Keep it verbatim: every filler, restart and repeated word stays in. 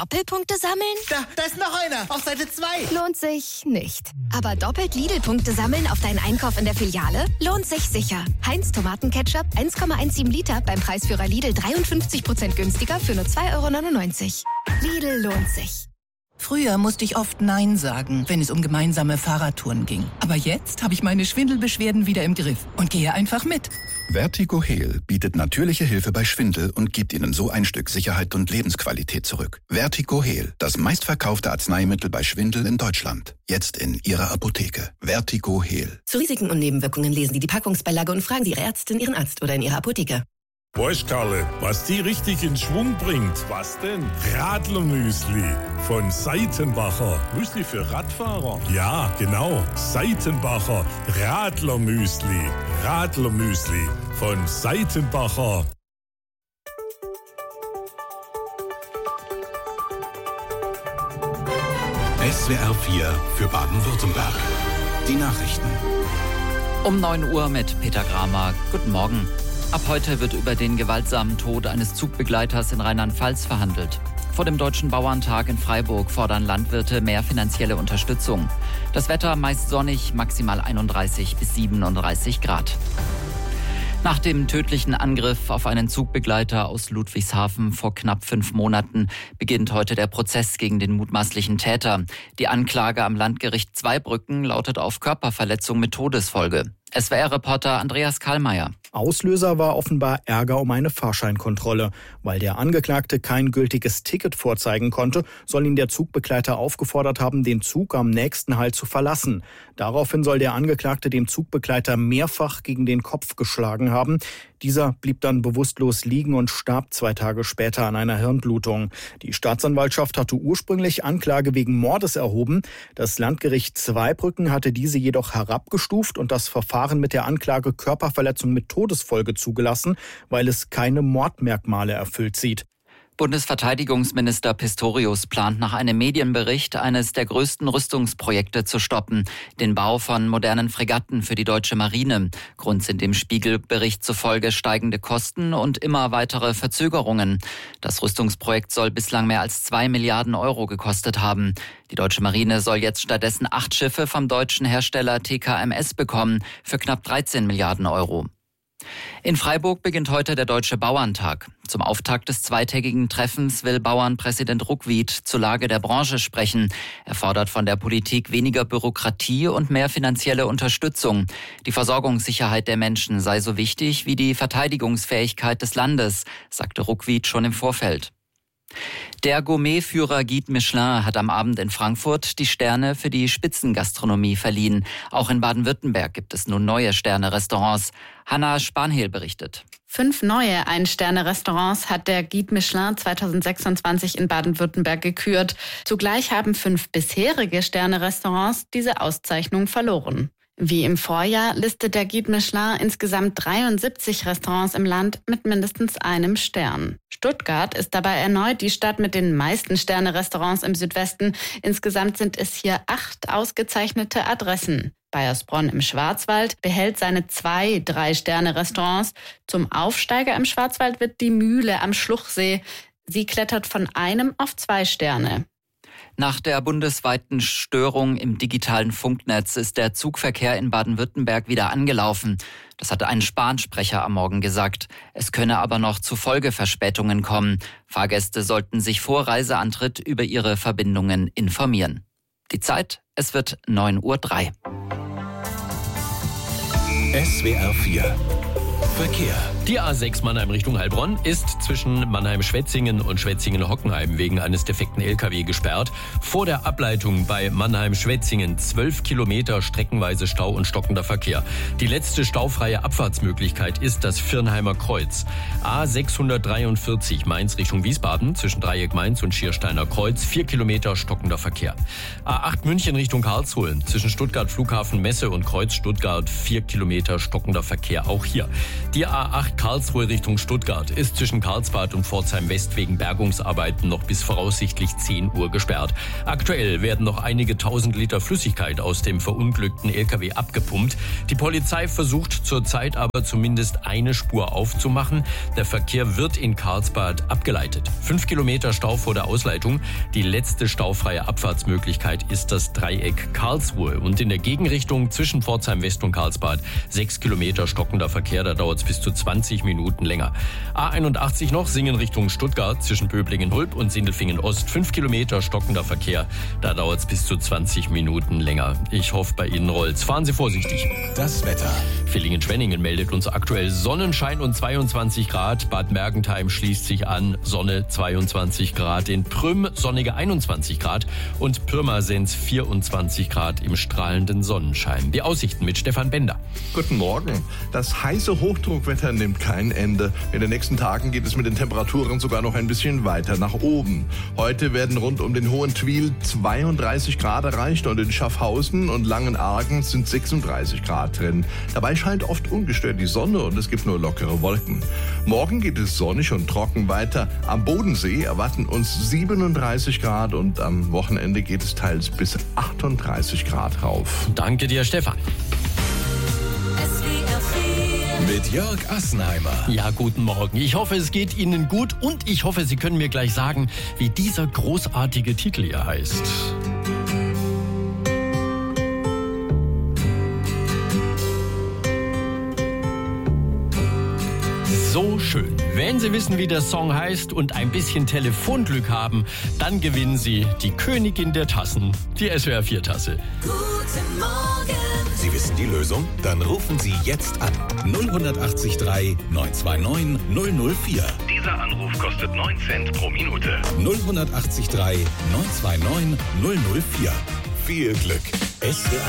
Doppelpunkte sammeln? Da, da ist noch einer, auf Seite zwei. Lohnt sich nicht. Aber doppelt Lidl-Punkte sammeln auf deinen Einkauf in der Filiale? Lohnt sich sicher. Heinz Tomatenketchup eins Komma siebzehn Liter beim Preisführer Lidl dreiundfünfzig Prozent günstiger für nur zwei Euro neunundneunzig. Lidl lohnt sich. Früher musste ich oft Nein sagen, wenn es um gemeinsame Fahrradtouren ging. Aber jetzt habe ich meine Schwindelbeschwerden wieder im Griff und gehe einfach mit. Vertigo Heal bietet natürliche Hilfe bei Schwindel und gibt Ihnen so ein Stück Sicherheit und Lebensqualität zurück. Vertigo Heal, das meistverkaufte Arzneimittel bei Schwindel in Deutschland. Jetzt in Ihrer Apotheke. Vertigo Heal. Zu Risiken und Nebenwirkungen lesen Sie die Packungsbeilage und fragen Sie Ihre Ärztin, Ihren Arzt oder in Ihrer Apotheke. Weißt Karle, was die richtig in Schwung bringt? Was denn? Radlermüsli von Seitenbacher. Müsli für Radfahrer? Ja, genau. Seitenbacher Radlermüsli. Radlermüsli von Seitenbacher. S W R vier für Baden-Württemberg. Die Nachrichten. Um neun Uhr mit Peter Gramer. Guten Morgen. Ab heute wird über den gewaltsamen Tod eines Zugbegleiters in Rheinland-Pfalz verhandelt. Vor dem Deutschen Bauerntag in Freiburg fordern Landwirte mehr finanzielle Unterstützung. Das Wetter meist sonnig, maximal einunddreißig bis siebenunddreißig Grad. Nach dem tödlichen Angriff auf einen Zugbegleiter aus Ludwigshafen vor knapp fünf Monaten beginnt heute der Prozess gegen den mutmaßlichen Täter. Die Anklage am Landgericht Zweibrücken lautet auf Körperverletzung mit Todesfolge. S W R-Reporter Andreas Kallmeier. Auslöser war offenbar Ärger um eine Fahrscheinkontrolle. Weil der Angeklagte kein gültiges Ticket vorzeigen konnte, soll ihn der Zugbegleiter aufgefordert haben, den Zug am nächsten Halt zu verlassen. Daraufhin soll der Angeklagte dem Zugbegleiter mehrfach gegen den Kopf geschlagen haben. Dieser blieb dann bewusstlos liegen und starb zwei Tage später an einer Hirnblutung. Die Staatsanwaltschaft hatte ursprünglich Anklage wegen Mordes erhoben. Das Landgericht Zweibrücken hatte diese jedoch herabgestuft und das Verfahren mit der Anklage Körperverletzung mit Todesfolge zugelassen, weil es keine Mordmerkmale erfüllt sieht. Bundesverteidigungsminister Pistorius plant nach einem Medienbericht, eines der größten Rüstungsprojekte zu stoppen, den Bau von modernen Fregatten für die deutsche Marine. Grund sind dem Spiegelbericht zufolge steigende Kosten und immer weitere Verzögerungen. Das Rüstungsprojekt soll bislang mehr als zwei Milliarden Euro gekostet haben. Die deutsche Marine soll jetzt stattdessen acht Schiffe vom deutschen Hersteller T K M S bekommen für knapp dreizehn Milliarden Euro. In Freiburg beginnt heute der Deutsche Bauerntag. Zum Auftakt des zweitägigen Treffens will Bauernpräsident Ruckwied zur Lage der Branche sprechen. Er fordert von der Politik weniger Bürokratie und mehr finanzielle Unterstützung. Die Versorgungssicherheit der Menschen sei so wichtig wie die Verteidigungsfähigkeit des Landes, sagte Ruckwied schon im Vorfeld. Der Gourmetführer Guide Michelin hat am Abend in Frankfurt die Sterne für die Spitzengastronomie verliehen. Auch in Baden-Württemberg gibt es nun neue Sterne-Restaurants. Hanna Spanhehl berichtet. Fünf neue Ein-Sterne-Restaurants hat der Guide Michelin zweitausendsechsundzwanzig in Baden-Württemberg gekürt. Zugleich haben fünf bisherige Sterne-Restaurants diese Auszeichnung verloren. Wie im Vorjahr listet der Guide Michelin insgesamt dreiundsiebzig Restaurants im Land mit mindestens einem Stern. Stuttgart ist dabei erneut die Stadt mit den meisten Sterne-Restaurants im Südwesten. Insgesamt sind es hier acht ausgezeichnete Adressen. Baiersbronn im Schwarzwald behält seine zwei Drei-Sterne-Restaurants. Zum Aufsteiger im Schwarzwald wird die Mühle am Schluchsee. Sie klettert von einem auf zwei Sterne. Nach der bundesweiten Störung im digitalen Funknetz ist der Zugverkehr in Baden-Württemberg wieder angelaufen. Das hatte ein Bahnsprecher am Morgen gesagt. Es könne aber noch zu Folgeverspätungen kommen. Fahrgäste sollten sich vor Reiseantritt über ihre Verbindungen informieren. Die Zeit, es wird neun Uhr drei. S W R vier Verkehr. Die A sechs Mannheim Richtung Heilbronn ist zwischen Mannheim-Schwetzingen und Schwetzingen-Hockenheim wegen eines defekten L K W gesperrt. Vor der Ableitung bei Mannheim-Schwetzingen zwölf Kilometer streckenweise Stau und stockender Verkehr. Die letzte staufreie Abfahrtsmöglichkeit ist das Virnheimer Kreuz. A sechshundertdreiundvierzig Mainz Richtung Wiesbaden zwischen Dreieck Mainz und Schiersteiner Kreuz vier Kilometer stockender Verkehr. A acht München Richtung Karlsruhe zwischen Stuttgart Flughafen Messe und Kreuz Stuttgart vier Kilometer stockender Verkehr auch hier. Die A acht Karlsruhe Richtung Stuttgart ist zwischen Karlsbad und Pforzheim West wegen Bergungsarbeiten noch bis voraussichtlich zehn Uhr gesperrt. Aktuell werden noch einige tausend Liter Flüssigkeit aus dem verunglückten L K W abgepumpt. Die Polizei versucht zurzeit aber zumindest eine Spur aufzumachen. Der Verkehr wird in Karlsbad abgeleitet. Fünf Kilometer Stau vor der Ausleitung. Die letzte staufreie Abfahrtsmöglichkeit ist das Dreieck Karlsruhe. Und in der Gegenrichtung zwischen Pforzheim West und Karlsbad sechs Kilometer stockender Verkehr. Da dauert es bis zu zwanzig Minuten länger. A einundachtzig noch, Singen Richtung Stuttgart zwischen Böblingen-Hulb und Sindelfingen-Ost. Fünf Kilometer stockender Verkehr. Da dauert es bis zu zwanzig Minuten länger. Ich hoffe, bei Ihnen rollt's. Fahren Sie vorsichtig. Das Wetter. Villingen-Schwenningen meldet uns aktuell Sonnenschein und zweiundzwanzig Grad. Bad Mergentheim schließt sich an. Sonne zweiundzwanzig Grad. In Prüm sonnige einundzwanzig Grad. Und Pirmasens vierundzwanzig Grad im strahlenden Sonnenschein. Die Aussichten mit Stefan Bender. Guten Morgen. Das heiße Hochdruckwetter nimmt kein Ende. In den nächsten Tagen geht es mit den Temperaturen sogar noch ein bisschen weiter nach oben. Heute werden rund um den Hohen Twil zweiunddreißig Grad erreicht und in Schaffhausen und Langenargen sind sechsunddreißig Grad drin. Dabei scheint oft ungestört die Sonne und es gibt nur lockere Wolken. Morgen geht es sonnig und trocken weiter. Am Bodensee erwarten uns siebenunddreißig Grad und am Wochenende geht es teils bis achtunddreißig Grad rauf. Danke dir, Stefan. Mit Jörg Assenheimer. Ja, guten Morgen. Ich hoffe, es geht Ihnen gut und ich hoffe, Sie können mir gleich sagen, wie dieser großartige Titel hier heißt. So schön. Wenn Sie wissen, wie der Song heißt und ein bisschen Telefonglück haben, dann gewinnen Sie die Königin der Tassen, die S W R vier Tasse. Guten Morgen. Sie wissen die Lösung? Dann rufen Sie jetzt an. null acht drei neun zwei neun null null vier. Dieser Anruf kostet neun Cent pro Minute. null acht drei neun zwei neun null null vier. Viel Glück. S W R